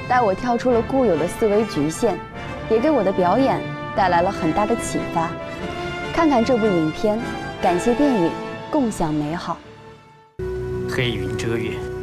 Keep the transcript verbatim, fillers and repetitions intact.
带我跳出了固有的思维局限，也给我的表演带来了很大的启发。看看这部影片，感谢电影，共享美好。 黑云遮月。